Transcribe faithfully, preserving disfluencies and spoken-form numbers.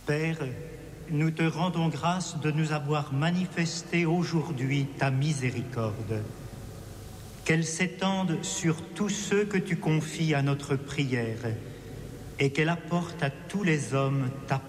Père, nous te rendons grâce de nous avoir manifesté aujourd'hui ta miséricorde. Qu'elle s'étende sur tous ceux que tu confies à notre prière et qu'elle apporte à tous les hommes ta